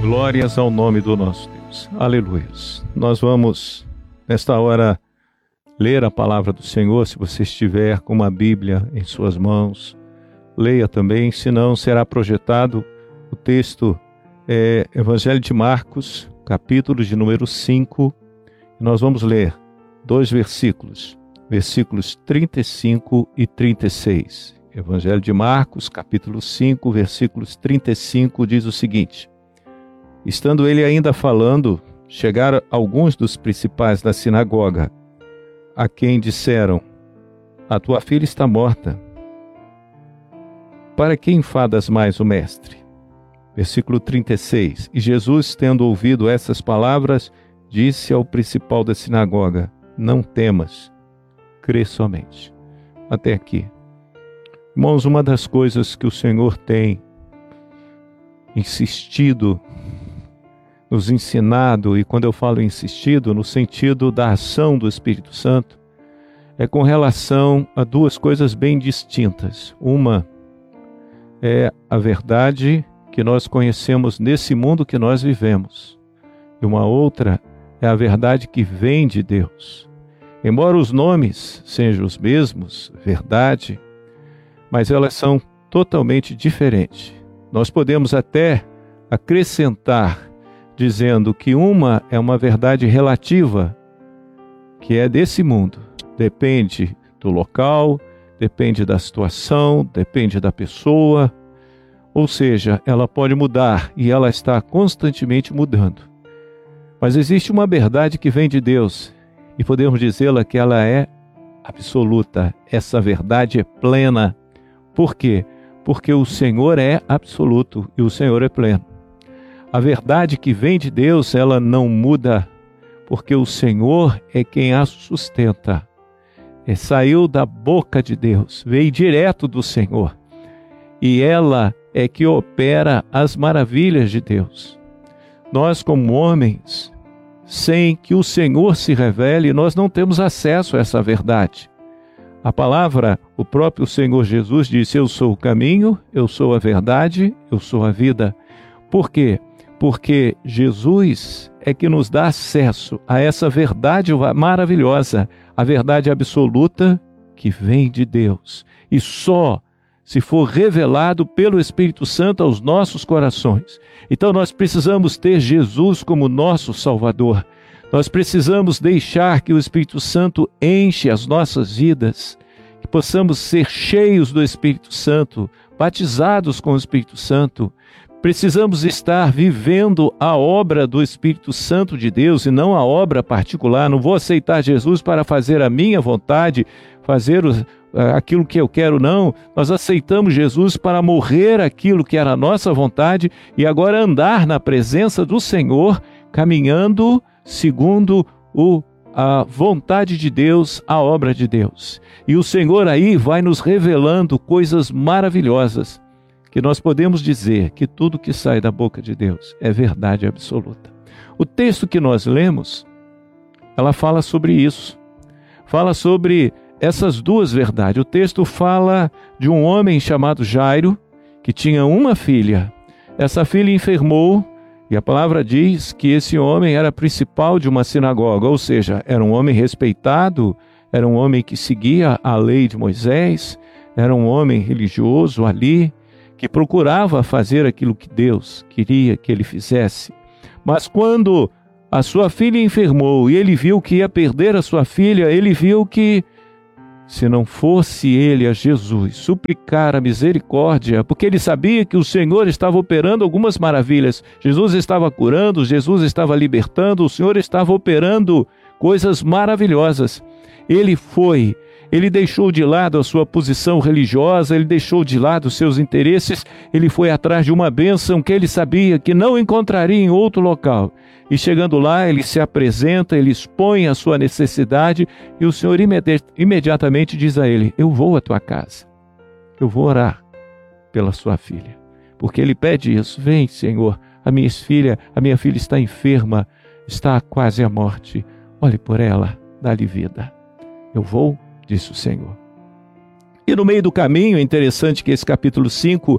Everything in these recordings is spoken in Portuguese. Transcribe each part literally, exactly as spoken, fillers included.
Glórias ao nome do nosso Deus. Aleluia. Nós vamos, nesta hora, ler a palavra do Senhor. Se você estiver com uma Bíblia em suas mãos, leia também, senão será projetado o texto é, Evangelho de Marcos, capítulo de número cinco. Nós vamos ler dois versículos, versículos trinta e cinco e trinta e seis. Evangelho de Marcos, capítulo cinco, versículos trinta e cinco, diz o seguinte: estando ele ainda falando, chegaram alguns dos principais da sinagoga, a quem disseram: a tua filha está morta. Para que enfadas mais o mestre? Versículo trinta e seis. E Jesus, tendo ouvido essas palavras, disse ao principal da sinagoga: não temas, crê somente. Até aqui. Irmãos, uma das coisas que o Senhor tem insistido, nos ensinado, e quando eu falo insistido, no sentido da ação do Espírito Santo, é com relação a duas coisas bem distintas. Uma é a verdade que nós conhecemos nesse mundo que nós vivemos, e uma outra é a verdade que vem de Deus. Embora os nomes sejam os mesmos, verdade, mas elas são totalmente diferentes. Nós podemos até acrescentar dizendo que uma é uma verdade relativa, que é desse mundo. Depende do local, depende da situação, depende da pessoa. Ou seja, ela pode mudar e ela está constantemente mudando. Mas existe uma verdade que vem de Deus e podemos dizê-la que ela é absoluta. Essa verdade é plena. Por quê? Porque o Senhor é absoluto e o Senhor é pleno. A verdade que vem de Deus, ela não muda, porque o Senhor é quem a sustenta. É, saiu da boca de Deus, veio direto do Senhor. E ela é que opera as maravilhas de Deus. Nós, como homens, sem que o Senhor se revele, nós não temos acesso a essa verdade. A palavra, o próprio Senhor Jesus disse: eu sou o caminho, eu sou a verdade, eu sou a vida. Por quê? Porque Jesus é que nos dá acesso a essa verdade maravilhosa, a verdade absoluta que vem de Deus. E só se for revelado pelo Espírito Santo aos nossos corações. Então nós precisamos ter Jesus como nosso Salvador. Nós precisamos deixar que o Espírito Santo enche as nossas vidas, que possamos ser cheios do Espírito Santo, batizados com o Espírito Santo. Precisamos estar vivendo a obra do Espírito Santo de Deus e não a obra particular. Não vou aceitar Jesus para fazer a minha vontade, fazer o, aquilo que eu quero, não. Nós aceitamos Jesus para morrer aquilo que era a nossa vontade e agora andar na presença do Senhor, caminhando segundo o, a vontade de Deus, a obra de Deus. E o Senhor aí vai nos revelando coisas maravilhosas, que nós podemos dizer que tudo que sai da boca de Deus é verdade absoluta. O texto que nós lemos, ela fala sobre isso. Fala sobre essas duas verdades. O texto fala de um homem chamado Jairo, que tinha uma filha. Essa filha enfermou, e a palavra diz que esse homem era principal de uma sinagoga, ou seja, era um homem respeitado, era um homem que seguia a lei de Moisés, era um homem religioso ali, que procurava fazer aquilo que Deus queria que ele fizesse. Mas quando a sua filha enfermou e ele viu que ia perder a sua filha, ele viu que se não fosse ele a Jesus suplicar a misericórdia, porque ele sabia que o Senhor estava operando algumas maravilhas, Jesus estava curando, Jesus estava libertando, o Senhor estava operando coisas maravilhosas. Ele foi, ele deixou de lado a sua posição religiosa, ele deixou de lado os seus interesses, ele foi atrás de uma bênção que ele sabia que não encontraria em outro local. E chegando lá, ele se apresenta, ele expõe a sua necessidade e o Senhor imedi- imediatamente diz a ele: eu vou à tua casa, eu vou orar pela sua filha. Porque ele pede isso: vem, Senhor, a minha filha, a minha filha está enferma, está quase à morte, olhe por ela, dá-lhe vida. Eu vou, disse o Senhor. E no meio do caminho, é interessante que esse capítulo cinco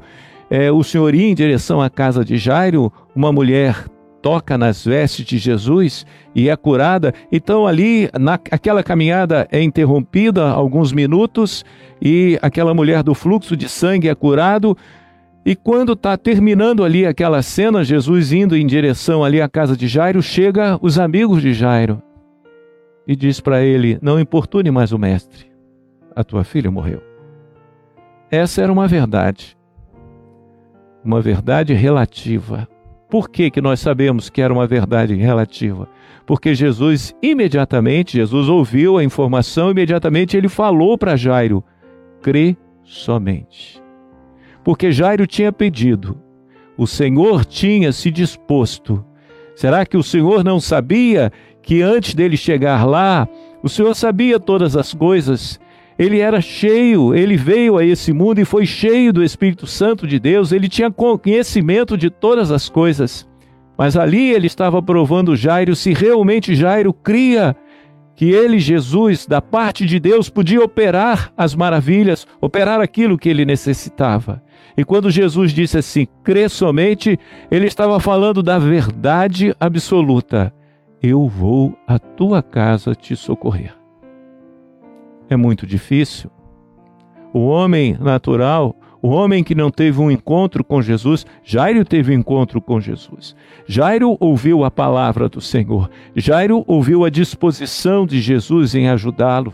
é, o Senhor ia em direção à casa de Jairo, uma mulher toca nas vestes de Jesus e é curada. Então ali, na, aquela caminhada é interrompida alguns minutos e aquela mulher do fluxo de sangue é curado. E quando está terminando ali aquela cena, Jesus indo em direção ali à casa de Jairo, chega os amigos de Jairo e diz para ele: não importune mais o mestre, a tua filha morreu. Essa era uma verdade, uma verdade relativa. Por que que nós sabemos que era uma verdade relativa? Porque Jesus imediatamente, Jesus ouviu a informação, imediatamente ele falou para Jairo: crê somente. Porque Jairo tinha pedido, o Senhor tinha se disposto. Será que o Senhor não sabia que antes dele chegar lá, o Senhor sabia todas as coisas? Ele era cheio, ele veio a esse mundo e foi cheio do Espírito Santo de Deus, ele tinha conhecimento de todas as coisas. Mas ali ele estava provando Jairo se realmente Jairo cria que ele, Jesus, da parte de Deus, podia operar as maravilhas, operar aquilo que ele necessitava. E quando Jesus disse assim, crê somente, ele estava falando da verdade absoluta. Eu vou à tua casa te socorrer. É muito difícil. O homem natural, o homem que não teve um encontro com Jesus, Jairo teve um encontro com Jesus. Jairo ouviu a palavra do Senhor. Jairo ouviu a disposição de Jesus em ajudá-lo.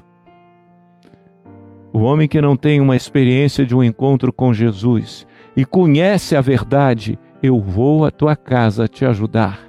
O homem que não tem uma experiência de um encontro com Jesus e conhece a verdade, eu vou à tua casa te ajudar.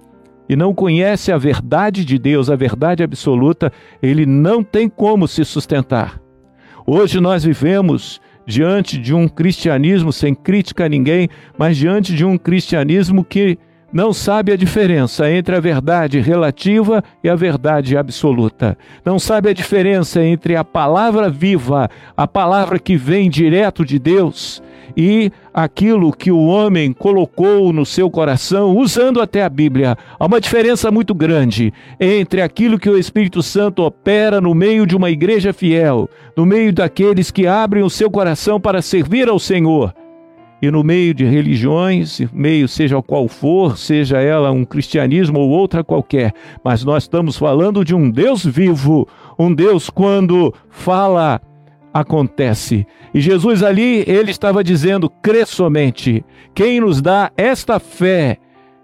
E não conhece a verdade de Deus, a verdade absoluta, ele não tem como se sustentar. Hoje nós vivemos diante de um cristianismo sem crítica a ninguém, mas diante de um cristianismo que não sabe a diferença entre a verdade relativa e a verdade absoluta. Não sabe a diferença entre a palavra viva, a palavra que vem direto de Deus, e aquilo que o homem colocou no seu coração, usando até a Bíblia. Há uma diferença muito grande entre aquilo que o Espírito Santo opera no meio de uma igreja fiel, no meio daqueles que abrem o seu coração para servir ao Senhor, e no meio de religiões, meio seja qual for, seja ela um cristianismo ou outra qualquer, mas nós estamos falando de um Deus vivo, um Deus quando fala, acontece. E Jesus ali, ele estava dizendo, crê somente. Quem nos dá esta fé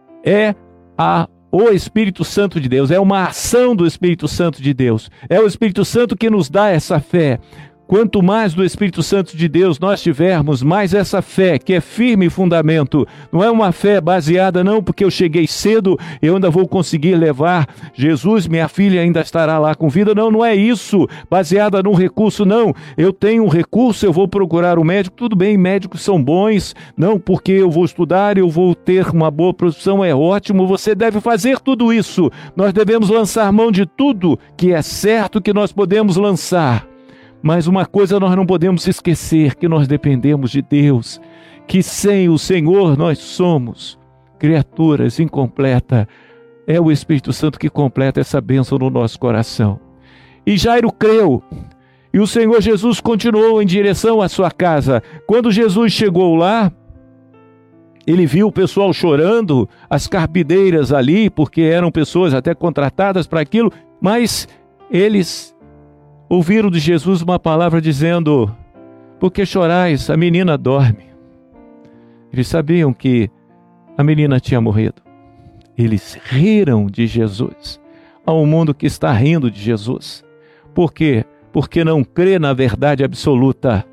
é a, o Espírito Santo de Deus, é uma ação do Espírito Santo de Deus. É o Espírito Santo que nos dá essa fé. Quanto mais do Espírito Santo de Deus nós tivermos, mais essa fé, que é firme fundamento. Não é uma fé baseada, não, porque eu cheguei cedo, eu ainda vou conseguir levar Jesus, minha filha ainda estará lá com vida. Não, não é isso, baseada num recurso, não. Eu tenho um recurso, eu vou procurar um médico. Tudo bem, médicos são bons. Não, porque eu vou estudar, eu vou ter uma boa profissão, é ótimo. Você deve fazer tudo isso. Nós devemos lançar mão de tudo que é certo que nós podemos lançar. Mas uma coisa nós não podemos esquecer, que nós dependemos de Deus, que sem o Senhor nós somos criaturas incompletas. É o Espírito Santo que completa essa bênção no nosso coração. E Jairo creu, e o Senhor Jesus continuou em direção à sua casa. Quando Jesus chegou lá, ele viu o pessoal chorando, as carpideiras ali, porque eram pessoas até contratadas para aquilo, mas eles ouviram de Jesus uma palavra dizendo, por que chorais? A menina dorme. Eles sabiam que a menina tinha morrido. Eles riram de Jesus. Há um mundo que está rindo de Jesus. Por quê? Porque não crê na verdade absoluta.